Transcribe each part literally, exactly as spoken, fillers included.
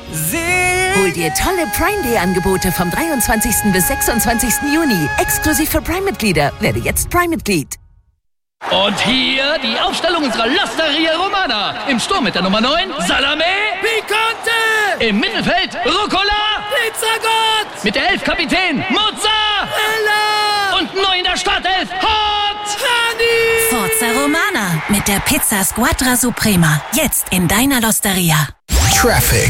Hol dir tolle Prime-Day-Angebote vom dreiundzwanzigsten bis sechsundzwanzigsten Juni. Exklusiv für Prime-Mitglieder. Werde jetzt Prime-Mitglied. Und hier die Aufstellung unserer L'Osteria Romana. Im Sturm mit der Nummer neun, Salame Picante. Im Mittelfeld, Rucola Pizzagott. Mit der elf Kapitän, Mozzarella. Und neu in der Startelf, Hot Honey. Forza Romana mit der Pizza Squadra Suprema. Jetzt in deiner L'Osteria. Traffic.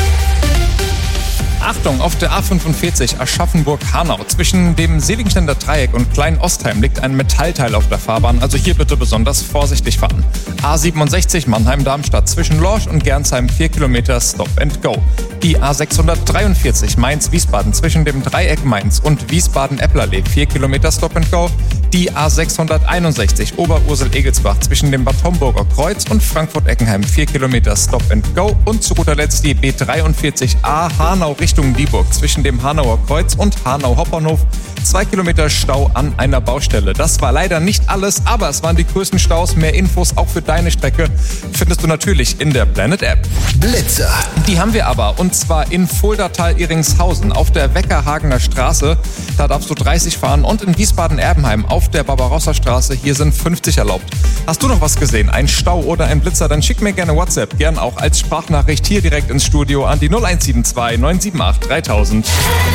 Achtung, auf der A fünfundvierzig Aschaffenburg-Hanau. Zwischen dem Seligenständer Dreieck und Klein-Ostheim liegt ein Metallteil auf der Fahrbahn, also hier bitte besonders vorsichtig fahren. A siebenundsechzig Mannheim-Darmstadt zwischen Lorsch und Gernsheim vier Kilometer Stop and Go. Die A sechshundertdreiundvierzig Mainz-Wiesbaden zwischen dem Dreieck Mainz und Wiesbaden-Epplerlee vier Kilometer Stop and Go. Die A sechshunderteinundsechzig Oberursel-Egelsbach zwischen dem Bad Homburger Kreuz und Frankfurt-Eckenheim vier Kilometer Stop and Go. Und zu guter Letzt die B dreiundvierzig A Hanau Richtung Dieburg zwischen dem Hanauer Kreuz und Hanau Hauptbahnhof. Zwei Kilometer Stau an einer Baustelle. Das war leider nicht alles, aber es waren die größten Staus. Mehr Infos auch für deine Strecke findest du natürlich in der Planet App. Blitzer. Die haben wir aber, und zwar in Fuldatal-Iringshausen auf der Weckerhagener Straße. Da darfst du dreißig fahren, und in Wiesbaden-Erbenheim auf der Barbarossa-Straße. Hier sind fünfzig erlaubt. Hast du noch was gesehen? Ein Stau oder ein Blitzer? Dann schick mir gerne WhatsApp, gern auch als Sprachnachricht hier direkt ins Studio an die null eins sieben zwei neun sieben acht dreitausend.